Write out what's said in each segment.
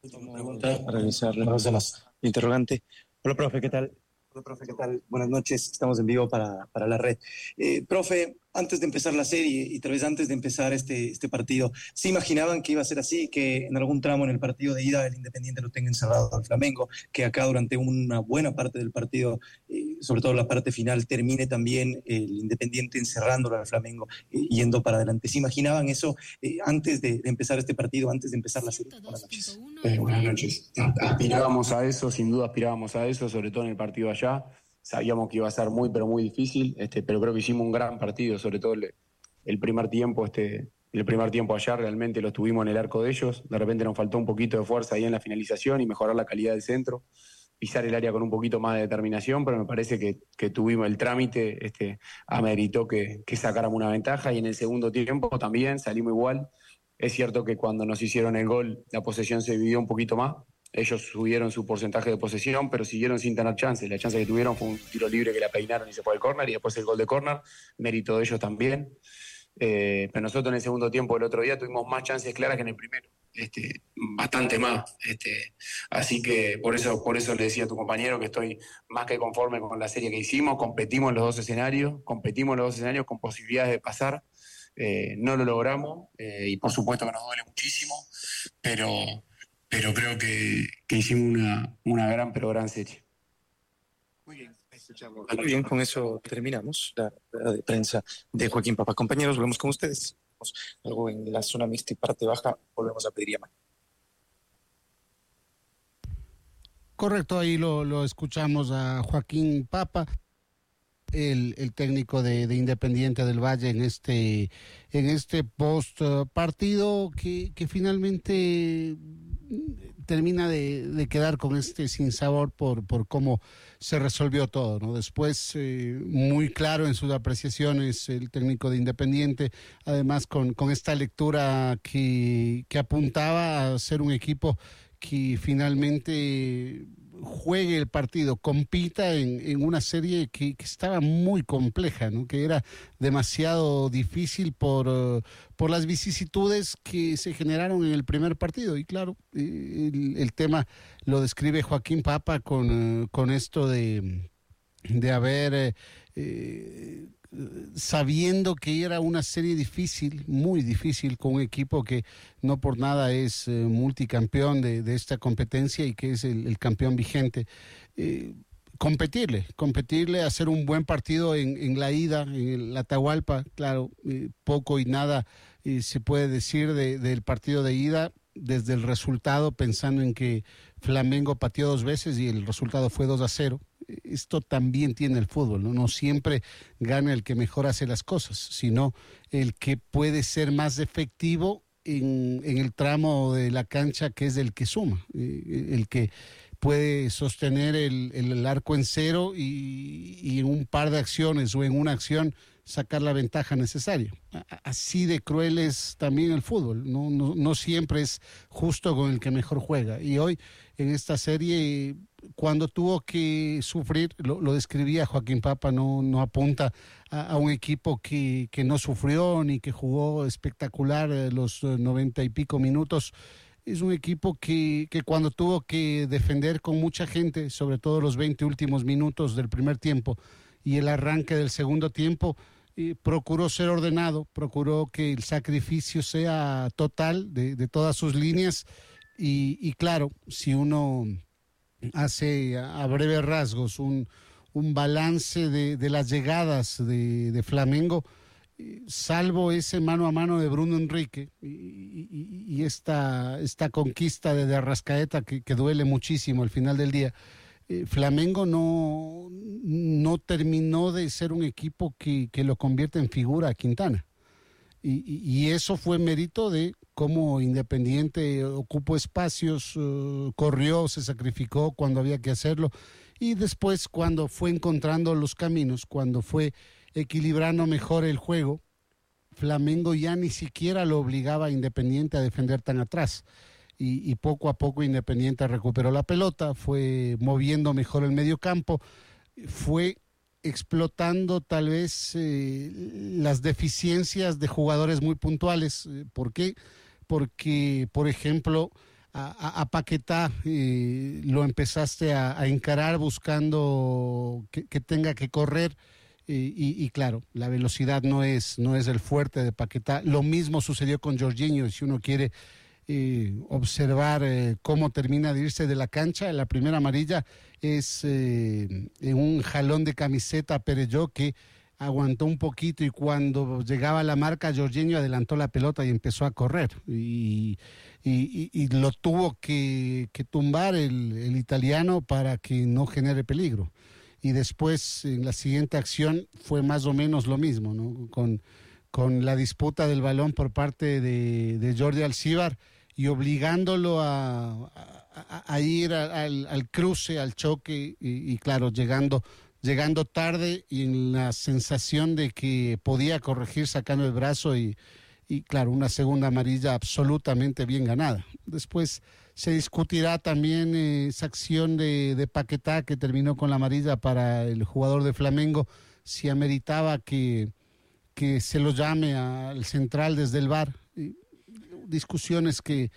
Última pregunta para revisar las demás. Interrogante. Hola, profe, ¿qué tal? Hola, profe, ¿qué tal? Buenas noches. Estamos en vivo para la red. Profe, antes de empezar la serie y tal vez antes de empezar este partido, ¿se imaginaban que iba a ser así, que en algún tramo en el partido de ida el Independiente lo tenga encerrado al Flamengo, que acá durante una buena parte del partido, sobre todo la parte final, termine también el Independiente encerrándolo al Flamengo, yendo para adelante? ¿Se imaginaban eso antes de empezar este partido, antes de empezar la serie? Buenas noches. Buenas noches. Aspirábamos a eso, sin duda aspirábamos a eso, sobre todo en el partido allá. Sabíamos que iba a ser muy, pero muy difícil, pero creo que hicimos un gran partido, sobre todo el primer tiempo, el primer tiempo allá realmente lo estuvimos en el arco de ellos. De repente nos faltó un poquito de fuerza ahí en la finalización y mejorar la calidad del centro, pisar el área con un poquito más de determinación, pero me parece que tuvimos el trámite, ameritó que sacáramos una ventaja, y en el segundo tiempo también salimos igual. Es cierto que cuando nos hicieron el gol, la posesión se dividió un poquito más. Ellos subieron su porcentaje de posesión, pero siguieron sin tener chances. La chance que tuvieron fue un tiro libre que la peinaron y se fue al córner, y después el gol de córner, mérito de ellos también. Pero nosotros en el segundo tiempo del otro día tuvimos más chances claras que en el primero. Bastante más. Así que por eso le decía a tu compañero que estoy más que conforme con la serie que hicimos. Competimos en los dos escenarios, con posibilidades de pasar. No lo logramos, y por supuesto que nos duele muchísimo, pero, pero creo que hicimos una gran, pero gran serie. Muy bien, escuchamos. Muy bien, con eso terminamos la rueda de prensa de Joaquín Papa. Compañeros, volvemos con ustedes. Algo en la zona mixta y parte baja, volvemos a pedir llamada. Correcto, ahí lo escuchamos a Joaquín Papa, el técnico de Independiente del Valle en este post partido que finalmente termina de quedar con este sinsabor por cómo se resolvió todo, ¿no? Después, muy claro en sus apreciaciones el técnico de Independiente, además con esta lectura que apuntaba a ser un equipo que finalmente juegue el partido, compita en una serie que estaba muy compleja, ¿no? Que era demasiado difícil por las vicisitudes que se generaron en el primer partido. Y claro, el tema lo describe Joaquín Papa con esto de haber... sabiendo que era una serie difícil, muy difícil, con un equipo que no por nada es multicampeón de esta competencia y que es el campeón vigente. Competirle, hacer un buen partido en la ida, en el Atahualpa. Claro, poco y nada se puede decir del partido de ida desde el resultado, pensando en que Flamengo pateó 2 veces y el resultado fue 2-0. Esto también tiene el fútbol, ¿no? No siempre gana el que mejor hace las cosas, sino el que puede ser más efectivo en el tramo de la cancha que es el que suma, el que puede sostener el arco en cero y en un par de acciones o en una acción sacar la ventaja necesaria. Así de cruel es también el fútbol, no siempre es justo con el que mejor juega. Y hoy en esta serie, cuando tuvo que sufrir, lo describía Joaquín Papa, no apunta a un equipo que no sufrió ni que jugó espectacular los 90 y pico minutos. Es un equipo que cuando tuvo que defender con mucha gente, sobre todo los 20 últimos minutos del primer tiempo y el arranque del segundo tiempo, procuró ser ordenado, procuró que el sacrificio sea total de todas sus líneas y claro, si uno hace a breves rasgos un balance de las llegadas de Flamengo, salvo ese mano a mano de Bruno Enrique y esta conquista de Arrascaeta que duele muchísimo al final del día, Flamengo no terminó de ser un equipo que lo convierte en figura a Quintana. Y eso fue mérito de cómo Independiente ocupó espacios, corrió, se sacrificó cuando había que hacerlo, y después cuando fue encontrando los caminos, cuando fue equilibrando mejor el juego, Flamengo ya ni siquiera lo obligaba a Independiente a defender tan atrás. Y poco a poco Independiente recuperó la pelota, fue moviendo mejor el medio campo, fue explotando tal vez las deficiencias de jugadores muy puntuales. ¿Por qué? Porque, por ejemplo, a Paquetá, lo empezaste a encarar buscando que tenga que correr. Y claro, la velocidad no es el fuerte de Paquetá. Lo mismo sucedió con Jorginho. Si uno quiere observar cómo termina de irse de la cancha, la primera amarilla es en un jalón de camiseta a Perelló, que aguantó un poquito, y cuando llegaba a la marca, Jorginho adelantó la pelota y empezó a correr. Y lo tuvo que tumbar el italiano para que no genere peligro. Y después, en la siguiente acción, fue más o menos lo mismo, ¿no? Con la disputa del balón por parte de Jordi Alcíbar, y obligándolo a ir al cruce, al choque, y claro, llegando tarde y en la sensación de que podía corregir sacando el brazo, y claro, una segunda amarilla absolutamente bien ganada. Después se discutirá también esa acción de Paquetá, que terminó con la amarilla para el jugador de Flamengo, si ameritaba que se lo llame al central desde el VAR. Discusiones que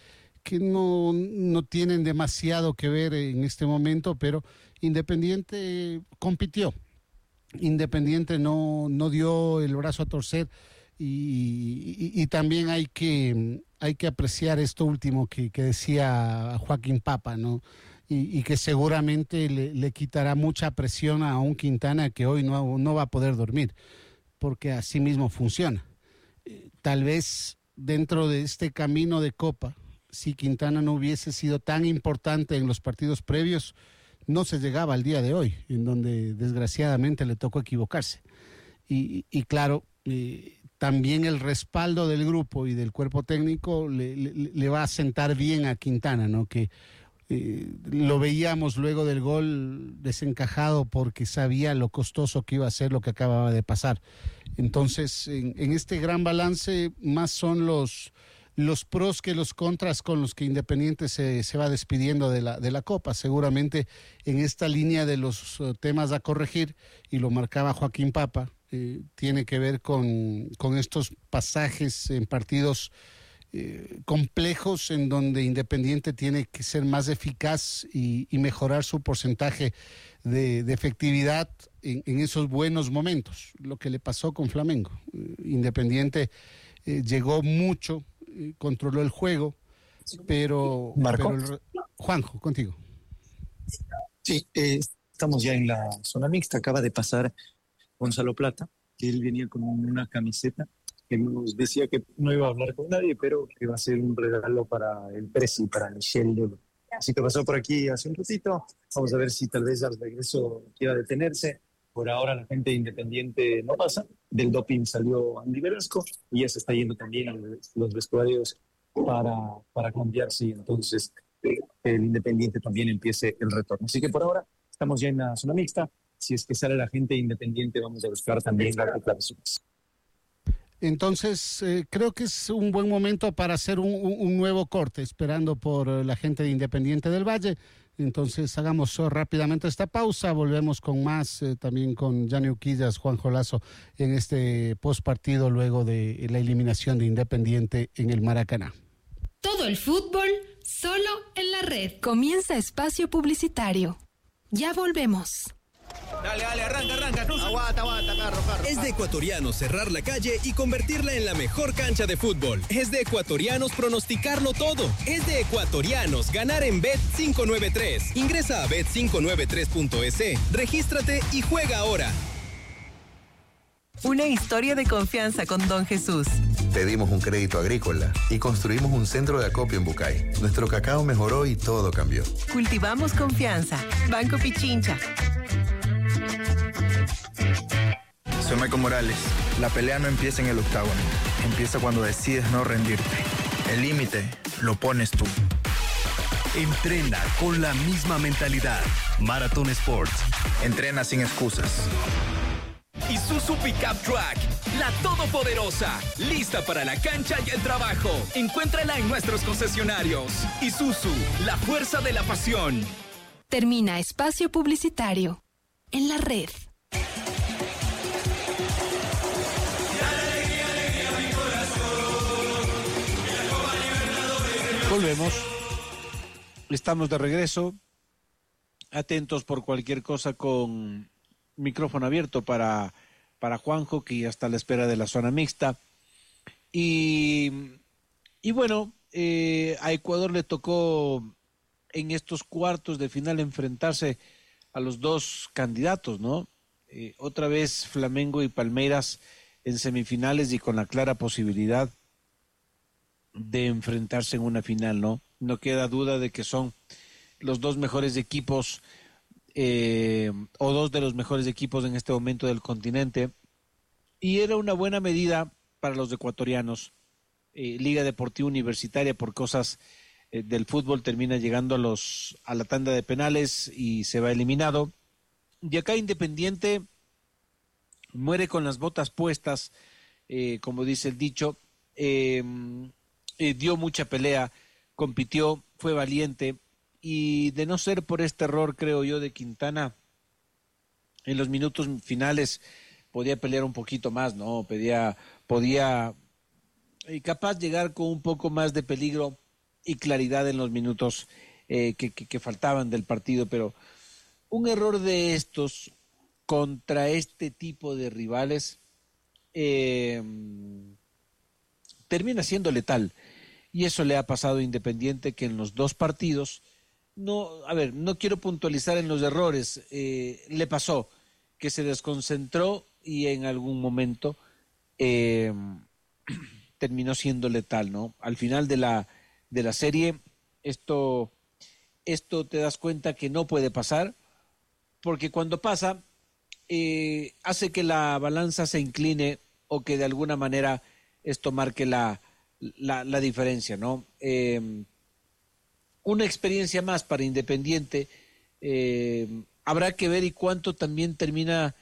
no tienen demasiado que ver en este momento, pero Independiente compitió. Independiente no dio el brazo a torcer, y también hay que apreciar esto último que decía Joaquín Papa, ¿no? Y que seguramente le quitará mucha presión a un Quintana que hoy no va a poder dormir, porque así mismo funciona. Tal vez dentro de este camino de Copa, si Quintana no hubiese sido tan importante en los partidos previos, no se llegaba al día de hoy, en donde desgraciadamente le tocó equivocarse. Y claro, también el respaldo del grupo y del cuerpo técnico le va a sentar bien a Quintana, ¿no? Que lo veíamos luego del gol desencajado, porque sabía lo costoso que iba a ser lo que acababa de pasar. Entonces, en este gran balance, más son los pros que los contras con los que Independiente se va despidiendo de la Copa. Seguramente en esta línea de los temas a corregir, y lo marcaba Joaquín Papa, tiene que ver con estos pasajes en partidos complejos, en donde Independiente tiene que ser más eficaz y mejorar su porcentaje de efectividad en esos buenos momentos. Lo que le pasó con Flamengo. Independiente llegó mucho, controló el juego, pero Juanjo, contigo. Sí, estamos ya en la zona mixta. Acaba de pasar Gonzalo Plata, que él venía con una camiseta que nos decía que no iba a hablar con nadie, pero que va a ser un regalo para el Presi, para Michel. Así que pasó por aquí hace un ratito. Vamos a ver si tal vez al regreso quiera detenerse. Por ahora la gente de Independiente no pasa. Del doping salió Andy Velasco y ya se está yendo también a los vestuarios para cambiarse, y entonces el Independiente también empiece el retorno. Así que por ahora estamos ya en la zona mixta. Si es que sale la gente Independiente, vamos a buscar también las declaraciones. Entonces, creo que es un buen momento para hacer un nuevo corte, esperando por la gente de Independiente del Valle. Entonces, hagamos rápidamente esta pausa. Volvemos con más, también con Gianni Uquillas, Juanjo Lazo, en este postpartido luego de la eliminación de Independiente en el Maracaná. Todo el fútbol, solo en la red. Comienza espacio publicitario. Ya volvemos. Dale, arranca. Aguanta, carro. Es de ecuatorianos cerrar la calle y convertirla en la mejor cancha de fútbol. Es de ecuatorianos pronosticarlo todo. Es de ecuatorianos ganar en Bet593. Ingresa a bet593.es, regístrate y juega ahora. Una historia de confianza con Don Jesús. Pedimos un crédito agrícola y construimos un centro de acopio en Bucay. Nuestro cacao mejoró y todo cambió. Cultivamos confianza. Banco Pichincha. Soy Michael Morales. La pelea no empieza en el octágono. Empieza cuando decides no rendirte. El límite lo pones tú. Entrena con la misma mentalidad. Marathon Sports. Entrena sin excusas. Isuzu Pickup Truck, la todopoderosa, lista para la cancha y el trabajo. Encuéntrala en nuestros concesionarios. Isuzu, la fuerza de la pasión. Termina espacio publicitario en la red. Volvemos. Estamos de regreso, atentos por cualquier cosa con micrófono abierto para Juanjo, que ya está a la espera de la zona mixta. Y bueno, a Ecuador le tocó en estos cuartos de final enfrentarse a los dos candidatos, ¿no? Otra vez Flamengo y Palmeiras en semifinales y con la clara posibilidad de enfrentarse en una final, ¿no? No queda duda de que son los dos mejores equipos o dos de los mejores equipos en este momento del continente, y era una buena medida para los ecuatorianos. Liga Deportiva Universitaria, por cosas del fútbol, termina llegando a la tanda de penales y se va eliminado. Y acá Independiente muere con las botas puestas, como dice el dicho. Dio mucha pelea, compitió, fue valiente, y de no ser por este error, creo yo, de Quintana, en los minutos finales podía pelear un poquito más, ¿no? Podía capaz llegar con un poco más de peligro y claridad en los minutos que faltaban del partido, pero un error de estos contra este tipo de rivales termina siendo letal, y eso le ha pasado a Independiente, que en los dos partidos, no quiero puntualizar en los errores, le pasó que se desconcentró y en algún momento terminó siendo letal, ¿no? Al final de la serie, esto te das cuenta que no puede pasar, porque cuando pasa, hace que la balanza se incline, o que de alguna manera esto marque la diferencia, ¿no? Una experiencia más para Independiente. Habrá que ver y cuánto también termina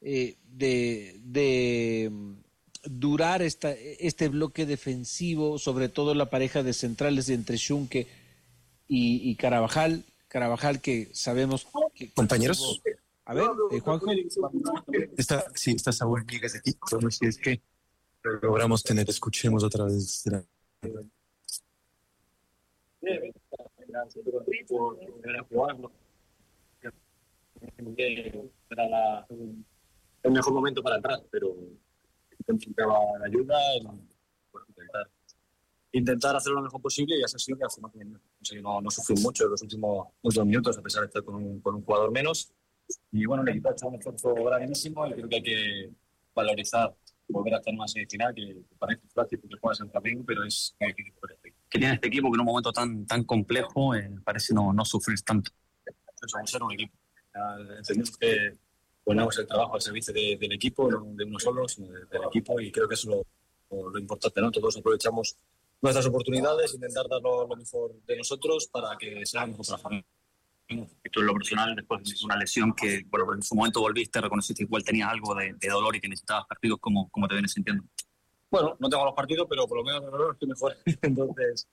de durar este bloque defensivo, sobre todo la pareja de centrales entre Schunke y Carabajal, que sabemos que... Compañeros. A ver, Juanjo. Está Saúl Villegas aquí. No sé si es que logramos escuchemos otra vez. Era el mejor momento para entrar, pero necesitaba la ayuda y intentar hacer lo mejor posible, y así ha sido que al final no sufrí mucho en los últimos 2 minutos, a pesar de estar con un jugador menos. Y bueno, el equipo ha hecho un esfuerzo grandísimo, y creo que hay que valorizar volver a estar en una semifinal, que parece fácil porque juegas en Flamengo, pero es muy difícil por este. Que tiene este equipo que en un momento tan complejo parece no sufrir tanto. Somos ser un equipo. Entendemos que ponemos el trabajo al servicio del equipo, no de uno solo, sino del equipo, y creo que eso es lo importante, ¿no? Todos aprovechamos nuestras oportunidades, intentar dar lo mejor de nosotros para que sea mejor para Flamengo. Esto en lo personal, después de una lesión que en su momento volviste, reconociste que igual tenías algo de dolor y que necesitabas partidos, ¿cómo te vienes sintiendo? Bueno, no tengo los partidos, pero por lo menos de dolor estoy mejor. Entonces,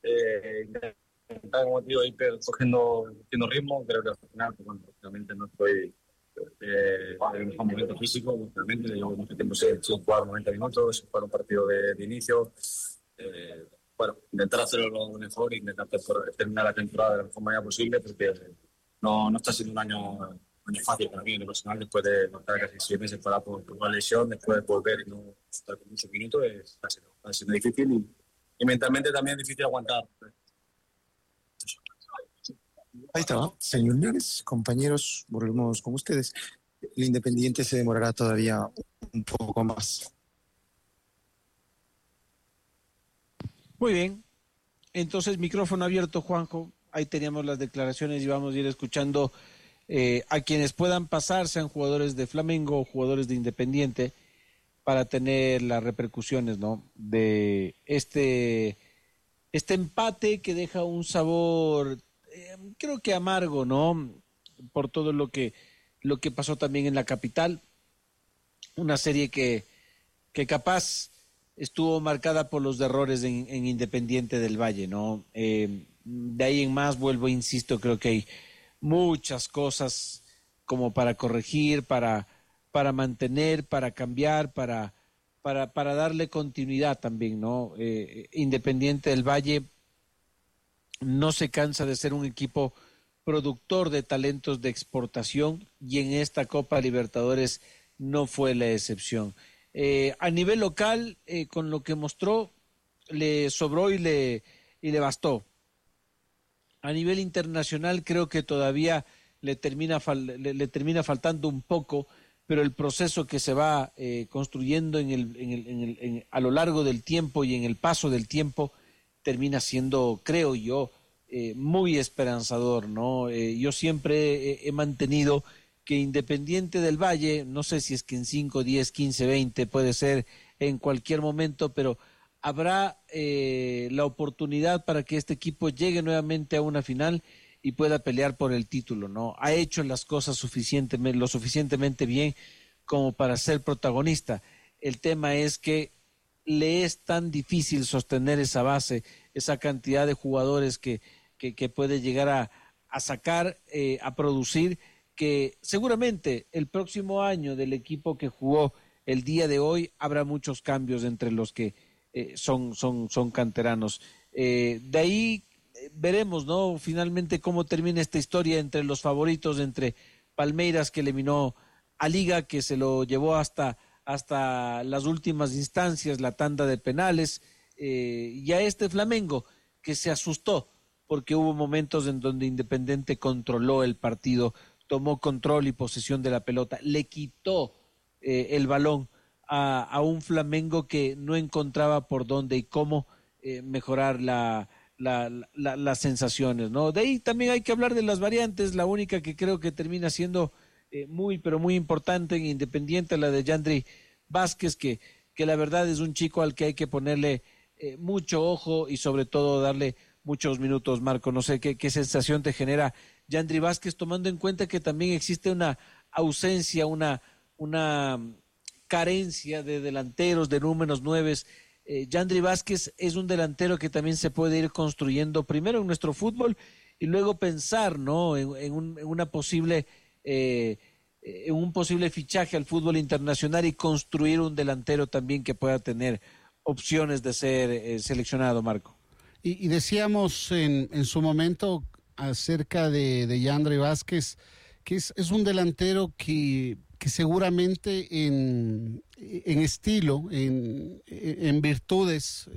como te digo, ir cogiendo ritmo. Creo que al final, pues, bueno, realmente no estoy en el mejor momento físico. Realmente llevo mucho tiempo sin jugar 90 minutos, sin jugar un partido de inicio. Bueno, intentar hacerlo lo mejor, intentar terminar la temporada de la mejor manera posible, porque no está siendo un año fácil para mí en lo personal, después de estar casi 6 meses fuera por una lesión, después de volver y no estar con muchos minutos, está siendo difícil, y mentalmente también es difícil aguantar. Ahí está, señor Núñez, compañeros, volvemos con ustedes. El Independiente se demorará todavía un poco más. Muy bien, entonces micrófono abierto, Juanjo. Ahí teníamos las declaraciones y vamos a ir escuchando a quienes puedan pasar, sean jugadores de Flamengo o jugadores de Independiente, para tener las repercusiones, ¿no?, de este empate que deja un sabor, creo que amargo, ¿no?, por todo lo que pasó también en la capital. Una serie que capaz estuvo marcada por los errores en Independiente del Valle, ¿no? De ahí en más, vuelvo, insisto, creo que hay muchas cosas como para corregir, para mantener, para cambiar, para darle continuidad también, ¿no? Independiente del Valle no se cansa de ser un equipo productor de talentos de exportación, y en esta Copa Libertadores no fue la excepción. A nivel local, con lo que mostró, le sobró y le bastó. A nivel internacional creo que todavía le termina faltando un poco, pero el proceso que se va construyendo a lo largo del tiempo y en el paso del tiempo termina siendo, creo yo, muy esperanzador, ¿no? Yo siempre he mantenido que Independiente del Valle, no sé si es que en 5, 10, 15, 20, puede ser en cualquier momento, pero habrá la oportunidad para que este equipo llegue nuevamente a una final y pueda pelear por el título, ¿no? Ha hecho las cosas lo suficientemente bien como para ser protagonista. El tema es que le es tan difícil sostener esa base, esa cantidad de jugadores que puede llegar a sacar, a producir, que seguramente el próximo año del equipo que jugó el día de hoy habrá muchos cambios entre los que son canteranos. De ahí veremos, ¿no? Finalmente cómo termina esta historia entre los favoritos, entre Palmeiras, que eliminó a Liga, que se lo llevó hasta las últimas instancias, la tanda de penales, y a este Flamengo, que se asustó porque hubo momentos en donde Independiente controló el partido, tomó control y posesión de la pelota, le quitó el balón a un Flamengo que no encontraba por dónde y cómo mejorar las sensaciones, ¿no? De ahí también hay que hablar de las variantes. La única que creo que termina siendo muy, pero muy importante en Independiente, la de Yandri Vázquez, que la verdad es un chico al que hay que ponerle mucho ojo y sobre todo darle muchos minutos. Marco, no sé qué sensación te genera Yandri Vázquez, tomando en cuenta que también existe una ausencia, una carencia de delanteros, de números 9. Yandri Vázquez es un delantero que también se puede ir construyendo primero en nuestro fútbol y luego pensar, ¿no?, en un posible fichaje al fútbol internacional y construir un delantero también que pueda tener opciones de ser seleccionado, Marco. Y decíamos en su momento acerca de Yandri Vázquez que es un delantero que seguramente en estilo, en virtudes,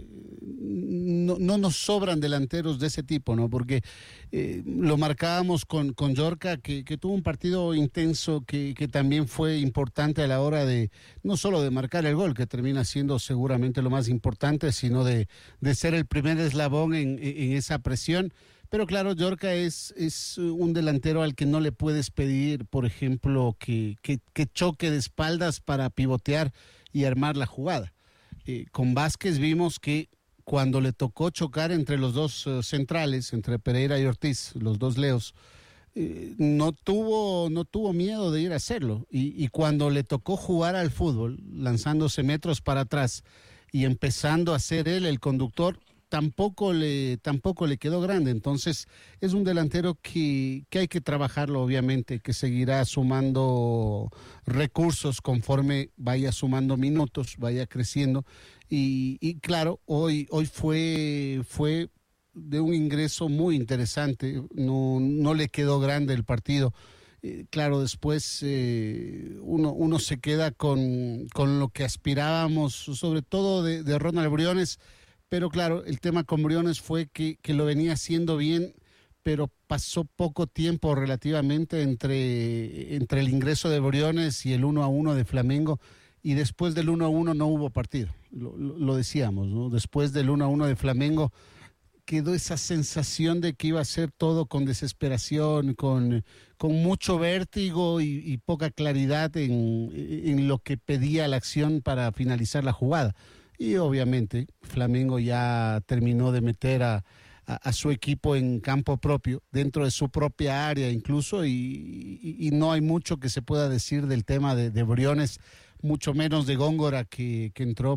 no nos sobran delanteros de ese tipo, ¿no? Porque lo marcábamos con Yorca, que tuvo un partido intenso, que también fue importante a la hora de, no solo de marcar el gol, que termina siendo seguramente lo más importante, sino de ser el primer eslabón en esa presión. Pero claro, Yorca es un delantero al que no le puedes pedir, por ejemplo, que choque de espaldas para pivotear y armar la jugada. Con Vázquez vimos que cuando le tocó chocar entre los dos centrales, entre Pereira y Ortiz, los dos Leos, no tuvo miedo de ir a hacerlo. Y cuando le tocó jugar al fútbol, lanzándose metros para atrás y empezando a ser él el conductor, tampoco le quedó grande. Entonces es un delantero que hay que trabajarlo, obviamente, que seguirá sumando recursos conforme vaya sumando minutos, vaya creciendo y claro, hoy fue de un ingreso muy interesante. No le quedó grande el partido. Claro, después uno se queda con lo que aspirábamos, sobre todo de Ronald Briones. Pero claro, el tema con Briones fue que lo venía haciendo bien, pero pasó poco tiempo relativamente entre el ingreso de Briones y el 1-1 de Flamengo, y después del 1-1 no hubo partido. Lo decíamos, ¿no? Después del 1-1 de Flamengo quedó esa sensación de que iba a ser todo con desesperación, con mucho vértigo y poca claridad en lo que pedía la acción para finalizar la jugada. Y obviamente Flamengo ya terminó de meter a su equipo en campo propio, dentro de su propia área incluso, y no hay mucho que se pueda decir del tema de Briones, mucho menos de Góngora que entró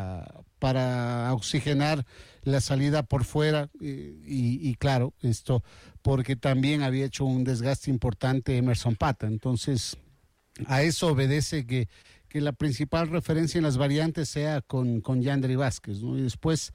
para oxigenar la salida por fuera, y claro, esto porque también había hecho un desgaste importante Emerson Pata. Entonces a eso obedece que la principal referencia en las variantes sea con Yandri Vázquez, ¿no? Y después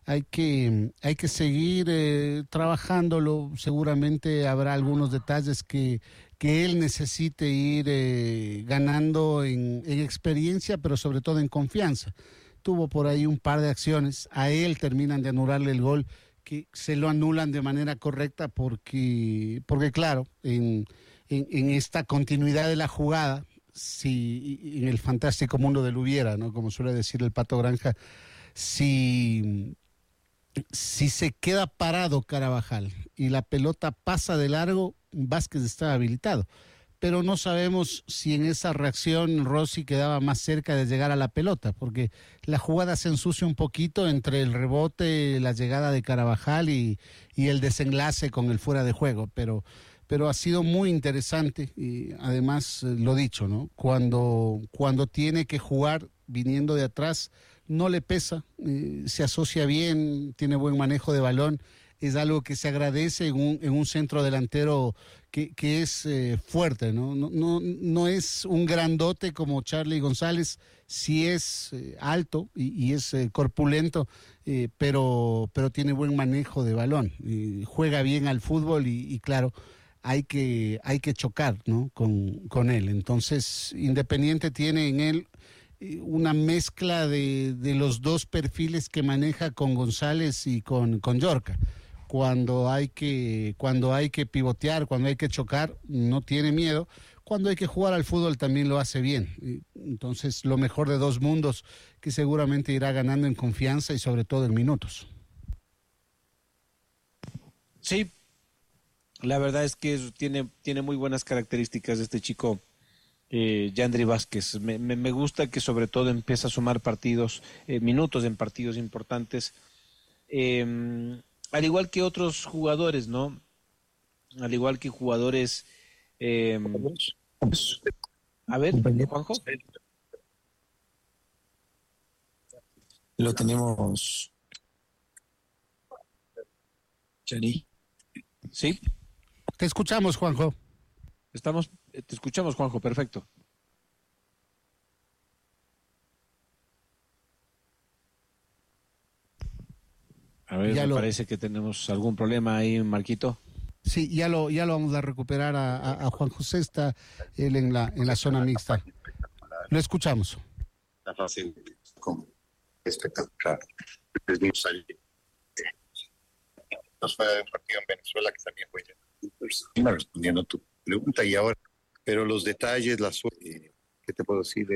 hay que seguir trabajándolo. Seguramente habrá algunos detalles que él necesite ir ganando en experiencia, pero sobre todo en confianza. Tuvo por ahí un par de acciones, a él terminan de anularle el gol, que se lo anulan de manera correcta porque claro, en esta continuidad de la jugada, si en el fantástico mundo del hubiera, ¿no? Como suele decir el Pato Granja, si se queda parado Carabajal y la pelota pasa de largo, Vázquez está habilitado. Pero no sabemos si en esa reacción Rossi quedaba más cerca de llegar a la pelota, porque la jugada se ensucia un poquito entre el rebote, la llegada de Carabajal y el desenlace con el fuera de juego, pero ha sido muy interesante y además lo dicho, ¿no? Cuando tiene que jugar viniendo de atrás, no le pesa, se asocia bien, tiene buen manejo de balón. Es algo que se agradece en un centro delantero que es fuerte, ¿no? No es un grandote como Charly González, sí es alto y es corpulento, pero tiene buen manejo de balón, juega bien al fútbol y claro, hay que chocar, ¿no? con él. Entonces, Independiente tiene en él una mezcla de los dos perfiles que maneja con González y con Yorca. Cuando hay que pivotear, cuando hay que chocar, no tiene miedo. Cuando hay que jugar al fútbol también lo hace bien. Entonces, lo mejor de dos mundos que seguramente irá ganando en confianza y sobre todo en minutos. Sí, la verdad es que tiene muy buenas características este chico, Yandri Vázquez. Me gusta que sobre todo empieza a sumar minutos en partidos importantes. Al igual que otros jugadores, ¿no? Al igual que jugadores... a ver, Juanjo. Lo tenemos... Chani. ¿Sí? Te escuchamos, Juanjo. Te escuchamos, Juanjo, perfecto. A ver, me parece que tenemos algún problema ahí, Marquito. Sí, ya lo vamos a recuperar a Juan José, está él en la zona mixta. Lo escuchamos. La fase como espectacular. Nos fue un partido en Venezuela que también fue respondiendo a tu pregunta y ahora, pero los detalles, la suerte, ¿qué te puedo decir?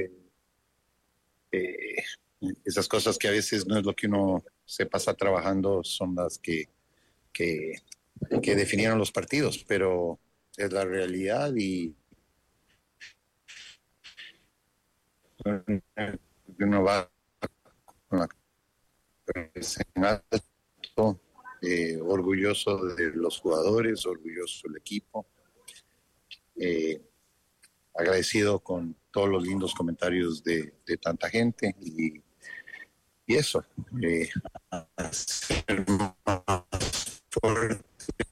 Esas cosas que a veces no es lo que uno se pasa trabajando, son las que definieron los partidos, pero es la realidad y uno va con la cabeza en alto, orgulloso de los jugadores, orgulloso del equipo, agradecido con todos los lindos comentarios de tanta gente y eso, hacer más fuerte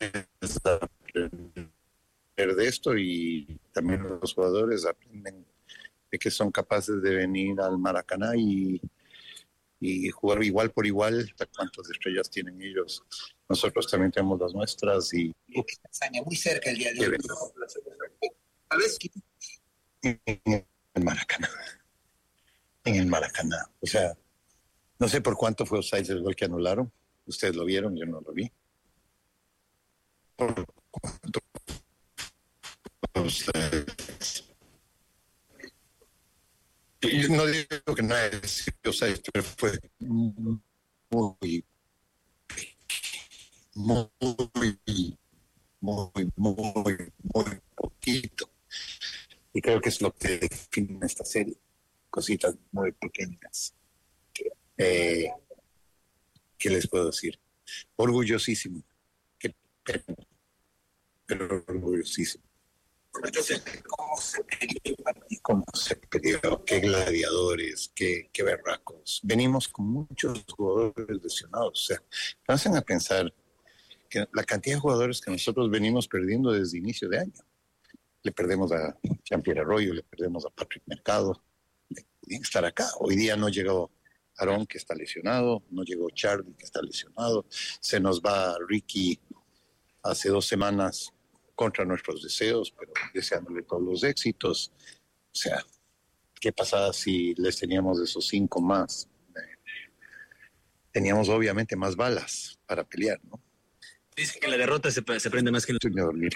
aprender de esto y también los jugadores aprenden de que son capaces de venir al Maracaná y jugar igual por igual. ¿Cuántas estrellas tienen ellos? Nosotros también tenemos las nuestras y muy cerca el día de hoy. A veces en el Maracaná. En el Maracaná. O sea, no sé por cuánto fue offside el gol que anularon. Ustedes lo vieron, yo no lo vi. ¿Por cuánto offside? Yo no digo que no es offside, pero fue muy poquito. Y creo que es lo que define esta serie. Cositas muy pequeñas. ¿Qué les puedo decir? Orgullosísimo. Qué pena, pero orgullosísimo. Entonces, ¿cómo se peleó? Qué gladiadores, qué berracos. Venimos con muchos jugadores lesionados. O sea, me hacen a pensar que la cantidad de jugadores que nosotros venimos perdiendo desde inicio de año. Le perdemos a Jean-Pierre Arroyo, le perdemos a Patrick Mercado. Podían estar acá. Hoy día no llegó Aarón, que está lesionado, no llegó Charlie, que está lesionado, se nos va Ricky hace 2 semanas contra nuestros deseos, pero deseándole todos los éxitos. O sea, ¿qué pasaba si les teníamos esos 5 más? Teníamos obviamente más balas para pelear, ¿no? Dice que la derrota se prende más que Estoy a dormir.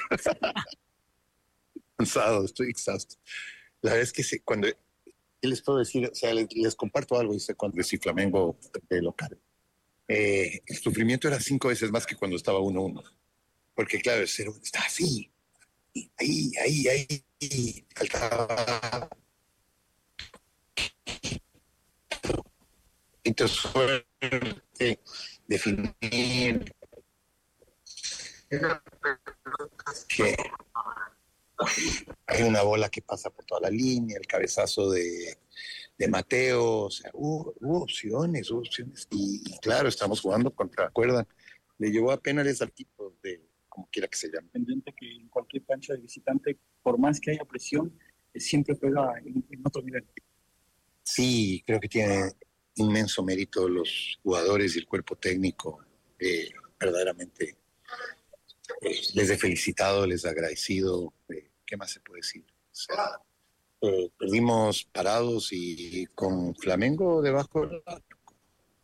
Cansado, estoy exhausto. La verdad es que cuando... ¿Qué les puedo decir? O sea, les comparto algo, dice, cuando decí Flamengo de local. El sufrimiento era 5 veces más que cuando estaba 1-1. Porque claro, el 0 está así. Ahí. Faltaba... Entonces, suerte, definir... que hay una bola que pasa por toda la línea, el cabezazo de Mateo, o sea, hubo opciones, y claro, estamos jugando contra, ¿recuerdan? Le llevó a penales al tipo de, como quiera que se llame. Pendiente que en cualquier cancha de visitante, por más que haya presión, siempre juega en otro nivel. Sí, creo que tiene inmenso mérito los jugadores y el cuerpo técnico, verdaderamente. Les he felicitado, les he agradecido. ¿Qué más se puede decir? O sea, perdimos parados y con Flamengo debajo del arco.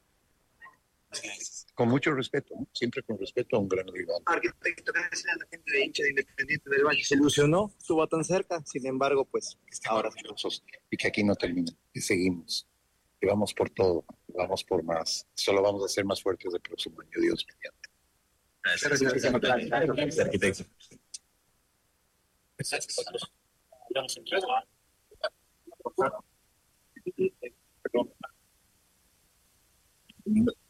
Con mucho respeto, ¿no? Siempre con respeto a un gran rival. Arquitecto, ¿qué decía la gente de hincha de Independiente del Valle? Se ilusionó, estuvo tan cerca, sin embargo, pues ahora y que aquí no termina, que seguimos, que vamos por todo, vamos por más. Solo vamos a ser más fuertes el próximo año, Dios mediante. Gracias, arquitecto. Perdón.